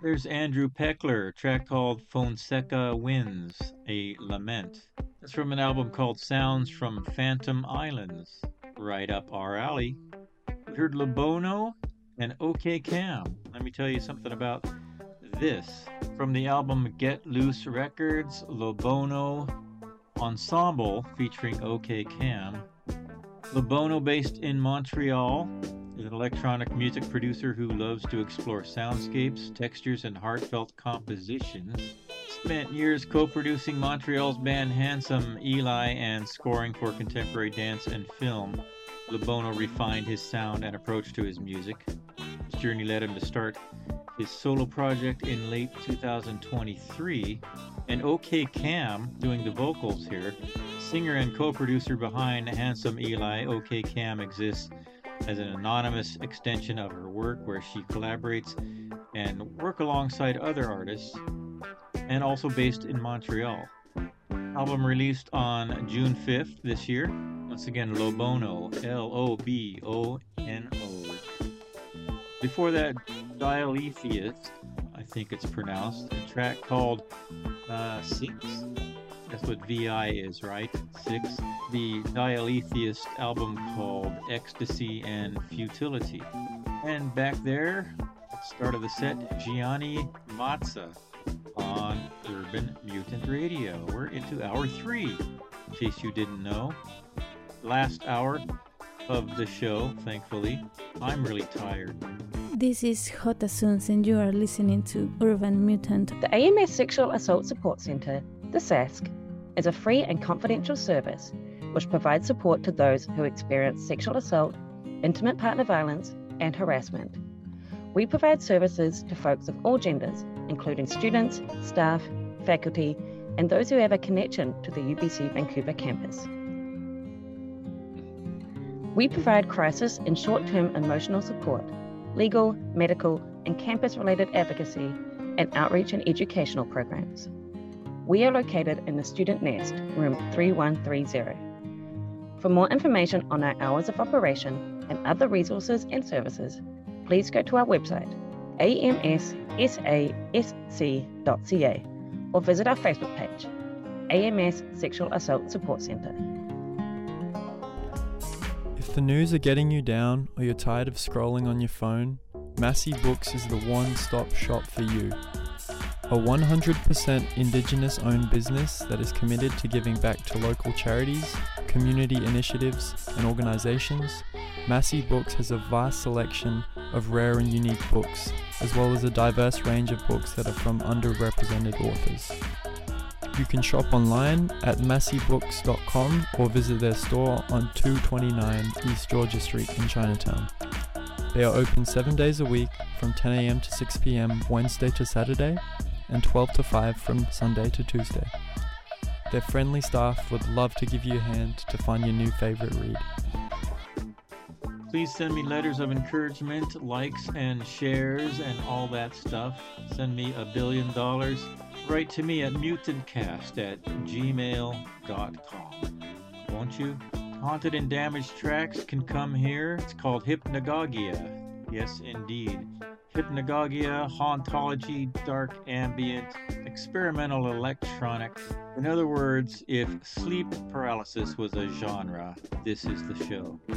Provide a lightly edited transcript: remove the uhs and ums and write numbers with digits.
There's Andrew Peckler, a track called Fonseca Winds, a lament. That's from an album called Sounds from Phantom Islands, right up our alley. We heard Labono and OK Cam. Let me tell you something about this. From the album Get Loose Records, Labono Ensemble featuring OK Cam. Labono, based in Montreal, is an electronic music producer who loves to explore soundscapes, textures, and heartfelt compositions. Spent years co-producing Montreal's band Handsome Eli and scoring for contemporary dance and film. Labono refined his sound and approach to his music. His journey led him to start his solo project in late 2023, and OK Cam doing the vocals here. Singer and co-producer behind Handsome Eli, OK Cam exists as an anonymous extension of her work where she collaborates and work alongside other artists, and also based in Montreal. Album released on June 5th this year. Once again, Lobono, Lobono. Before that, Dialetheist, I think it's pronounced, a track called Six. That's what VI is, right? Six. The Dialetheist album called Ecstasy and Futility. And back there, at the start of the set, Gianni Mazza on Urban Mutant Radio. We're into hour 3, in case you didn't know. Last hour of the show, thankfully. I'm really tired. This is Jota Suns and you are listening to Urban Mutant. The AMS Sexual Assault Support Centre, the SASC, is a free and confidential service which provides support to those who experience sexual assault, intimate partner violence, and harassment. We provide services to folks of all genders, including students, staff, faculty, and those who have a connection to the UBC Vancouver campus. We provide crisis and short-term emotional support, legal, medical, and campus-related advocacy, and outreach and educational programs. We are located in the Student Nest, room 3130. For more information on our hours of operation and other resources and services, please go to our website, amssasc.ca, or visit our Facebook page, AMS Sexual Assault Support Centre. If the news are getting you down or you're tired of scrolling on your phone, Massey Books is the one-stop shop for you. A 100% Indigenous-owned business that is committed to giving back to local charities, community initiatives, and organisations, Massey Books has a vast selection of rare and unique books, as well as a diverse range of books that are from underrepresented authors. You can shop online at masseybooks.com or visit their store on 229 East Georgia Street in Chinatown. They are open 7 days a week from 10 a.m. to 6 p.m. Wednesday to Saturday and 12 to 5 from Sunday to Tuesday. Their friendly staff would love to give you a hand to find your new favorite read. Please send me letters of encouragement, likes and shares and all that stuff. Send me $1 billion. Write to me at mutantcast@gmail.com. Won't you? Haunted and Damaged Tracks can come here. It's called Hypnagogia. Yes, indeed. Hypnagogia, hauntology, dark ambient, experimental electronic. In other words, if sleep paralysis was a genre, this is the show.